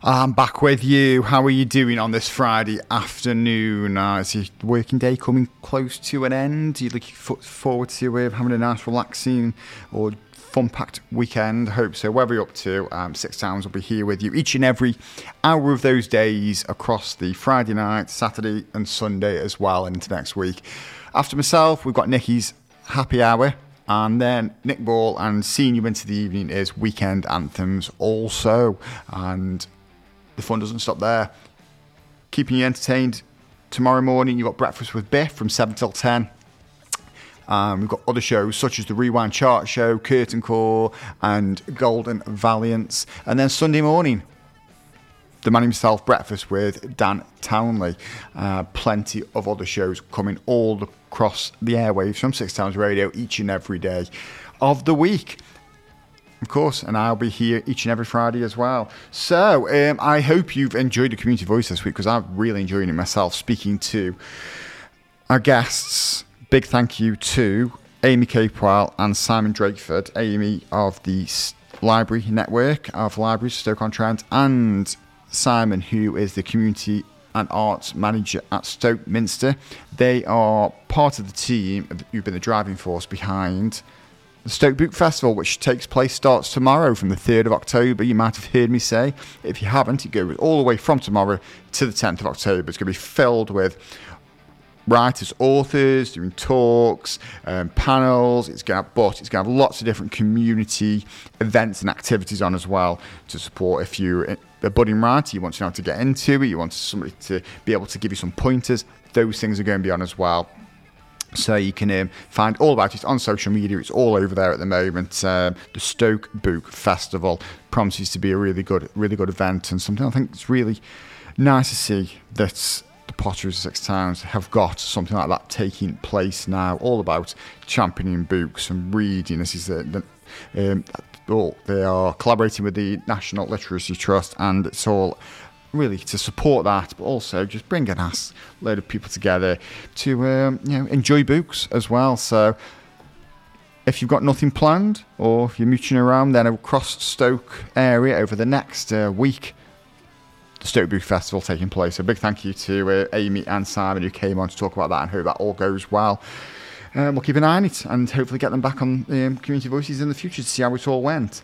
I'm back with you. How are you doing on this Friday afternoon? Is your working day coming close to an end? Are you looking forward to having a nice, relaxing or fun-packed weekend? I hope so. Whatever you're up to, Six Towns will be here with you each and every hour of those days across the Friday night, Saturday and Sunday as well, and into next week. After myself, we've got Nicky's Happy Hour. And then Nick Ball, and seeing you into the evening is Weekend Anthems also. And the fun doesn't stop there. Keeping you entertained tomorrow morning, you've got Breakfast with Biff from 7 till 10. We've got other shows such as the Rewind Chart Show, Curtain Call, and Golden Valiance. And then Sunday morning, the man himself, Breakfast with Dan Townley. Plenty of other shows coming all across the airwaves from Six Towns Radio each and every day of the week. Of course, and I'll be here each and every Friday as well. So, I hope you've enjoyed the Community Voice this week, because I'm really enjoying it myself, speaking to our guests. Big thank you to Amy Capewell and Simon Drakeford. Amy of the Library Network of Libraries, Stoke-on-Trent, and Simon, who is the Community and Arts Manager at Stoke Minster. They are part of the team who've been the driving force behind the Stoke Book Festival, which starts tomorrow from the 3rd of October. You might have heard me say. If you haven't, it goes all the way from tomorrow to the 10th of October. It's going to be filled with writers, authors, doing talks, panels. It's going to have lots of different community events and activities on as well to support. If you're a budding writer, you want to know how to get into it, you want somebody to be able to give you some pointers, those things are going to be on as well. So you can find all about it on social media. It's all over there at the moment. The Stoke Book Festival promises to be a really good event, and something I think it's really nice to see that the Potteries of Six Towns have got something like that taking place now. All about championing books and reading. This is they are collaborating with the National Literacy Trust, and it's all really to support that, but also just bring a nice load of people together to enjoy books as well. So if you've got nothing planned, or if you're mooching around then across Stoke area over the next week, the Stoke Book Festival taking place. So big thank you to Amy and Simon who came on to talk about that, and hope that all goes well. We'll keep an eye on it and hopefully get them back on Community Voices in the future to see how it all went.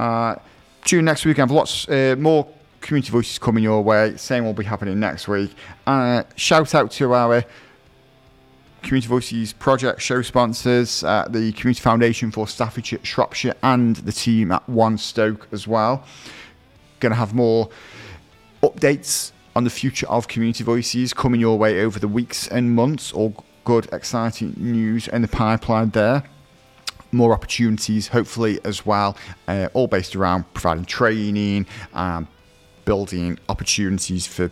Tune next week. I have lots more Community Voices coming your way. Same will be happening next week. Shout out to our Community Voices project show sponsors, the Community Foundation for Staffordshire, Shropshire, and the team at One Stoke as well. Going to have more updates on the future of Community Voices coming your way over the weeks and months. All good, exciting news in the pipeline there. More opportunities, hopefully, as well. All based around providing training, building opportunities for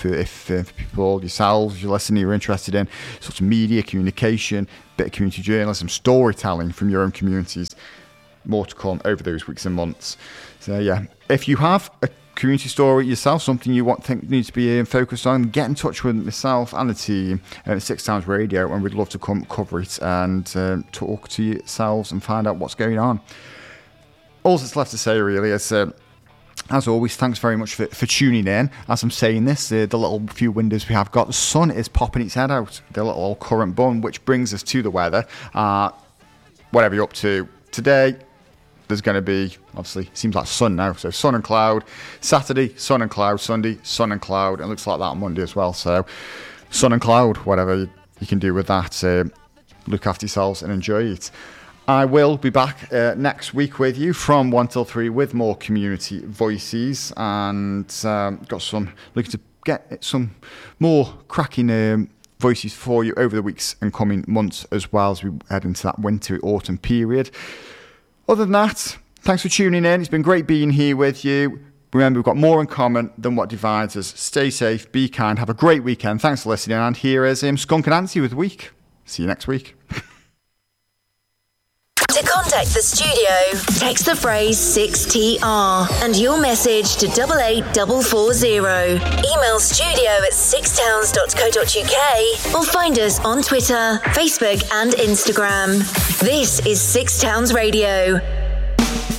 people, yourselves, if you're listening, you're interested in sort of media, communication, bit of community journalism, storytelling from your own communities. More to come over those weeks and months. So yeah, if you have a community story yourself, something you think needs to be focused on, get in touch with myself and the team at Six Towns Radio, and we'd love to come cover it and talk to yourselves and find out what's going on. All that's left to say really is, as always, thanks very much for tuning in. As I'm saying this, the little few windows we have got, the sun is popping its head out, the little current bun, which brings us to the weather. Whatever you're up to today, there's going to be, obviously, seems like sun now, so sun and cloud. Saturday, sun and cloud. Sunday, sun and cloud. It looks like that on Monday as well, so sun and cloud, whatever you can do with that. Look after yourselves and enjoy it. I will be back next week with you from 1 till 3 with more Community Voices, and looking to get some more cracking voices for you over the weeks and coming months as well as we head into that winter autumn period. Other than that, thanks for tuning in. It's been great being here with you. Remember, we've got more in common than what divides us. Stay safe, be kind, have a great weekend. Thanks for listening, and here is Skunk and Nancy with the week. See you next week. To contact the studio, text the phrase 6TR and your message to 88440. Email studio@sixtowns.co.uk or find us on Twitter, Facebook and Instagram. This is Six Towns Radio.